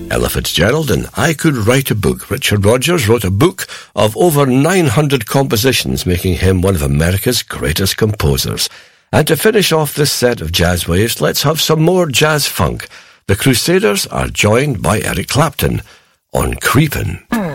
Ella Fitzgerald and I Could Write a Book. Richard Rodgers wrote a book of over 900 compositions, making him one of America's greatest composers. And to finish off this set of jazz waves, let's have some more jazz funk. The Crusaders are joined by Eric Clapton on Creepin'.